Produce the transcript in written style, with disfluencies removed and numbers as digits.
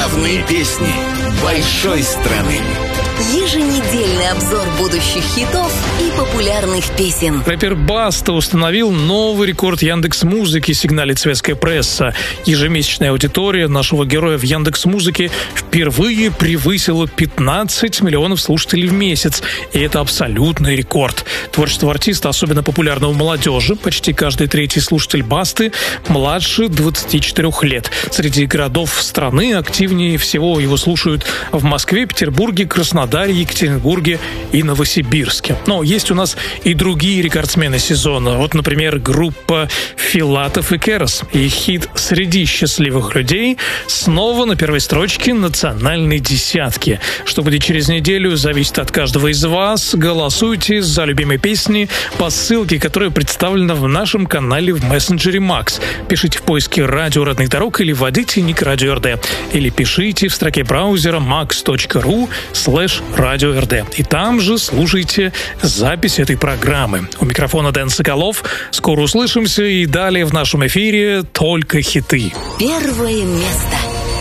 Главные песни большой страны. Еженедельный обзор будущих хитов и популярных песен. Рэпер Баста установил новый рекорд Яндекс.Музыки, сигналит светская пресса. Ежемесячная аудитория нашего героя в Яндекс.Музыке впервые превысила 15 миллионов слушателей в месяц. И это абсолютный рекорд. Творчество артиста особенно популярно у молодежи. Почти каждый третий слушатель Басты младше 24 лет. Среди городов страны активнее всего его слушают в Москве, Петербурге, Краснодаре, Екатеринбурге и Новосибирске. Но есть у нас и другие рекордсмены сезона. Вот, например, группа Филатов и Керос. И хит «Среди счастливых людей» снова на первой строчке национальной десятки. Что будет через неделю, зависит от каждого из вас. Голосуйте за любимые песни по ссылке, которая представлена в нашем канале в мессенджере Макс. Пишите в поиске «Радио родных дорог» или вводите ник «Радио РД». Или пишите в строке браузера max.ru/Радио РД. И там же слушайте запись этой программы. У микрофона Дэн Соколов. Скоро услышимся, и далее в нашем эфире только хиты. Первое место.